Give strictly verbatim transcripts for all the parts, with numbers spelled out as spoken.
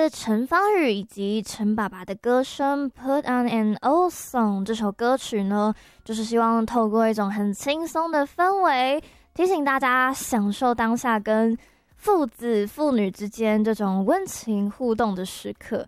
自陈芳宇以及陈爸爸的歌声 Put on an Old Song。 这首歌曲呢，就是希望透过一种很轻松的氛围，提醒大家享受当下跟父子父女之间这种温情互动的时刻。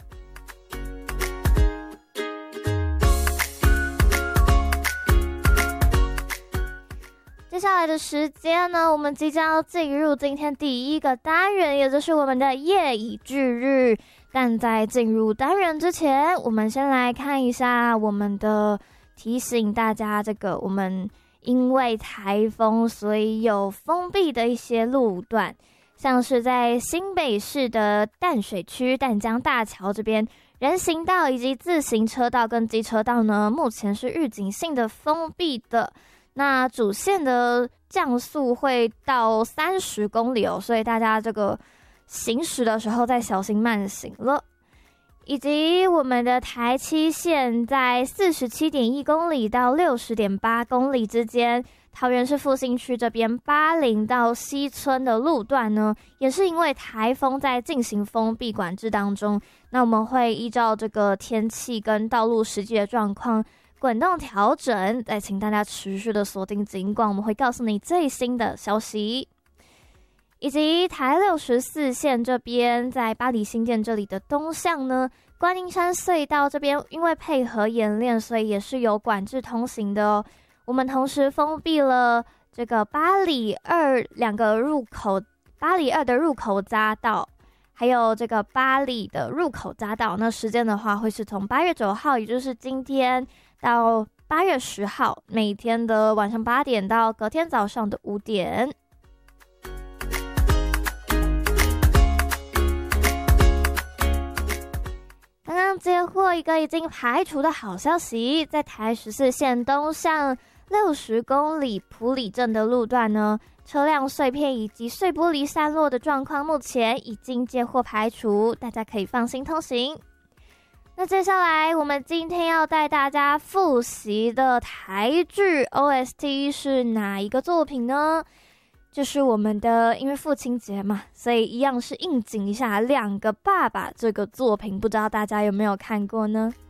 接下来的时间呢，我们即将要进入今天第一个单元，也就是我们的夜以继日。但在进入单元之前，我们先来看一下我们的提醒大家，这个我们因为台风所以有封闭的一些路段，像是在新北市的淡水区淡江大桥这边，人行道以及自行车道跟机车道呢，目前是预警性的封闭的。那主线的降速会到三十公里哦，所以大家这个行驶的时候再小心慢行了。以及我们的台七线在 四十七点一公里到 六十点八公里之间，桃园市复兴区这边八零到西村的路段呢，也是因为台风在进行封闭管制当中，那我们会依照这个天气跟道路实际的状况滚动调整，再请大家持续的锁定警广，我们会告诉你最新的消息。以及台六十四线这边在八里新店这里的东向呢，观音山隧道这边因为配合演练，所以也是有管制通行的哦。我们同时封闭了这个八里二两个入口，八里二的入口匝道，还有这个八里的入口匝道。那时间的话会是从八月九号，也就是今天到八月十号，每天的晚上八点到隔天早上的五点。刚刚接获一个已经排除的好消息，在台十四线东向六十公里埔里镇的路段呢，车辆碎片以及碎玻璃散落的状况目前已经接获排除，大家可以放心通行。那接下来我们今天要带大家复习的台剧 O S T 是哪一个作品呢？就是我们的，因为父亲节嘛，所以一样是应景一下两个爸爸这个作品，不知道大家有没有看过呢？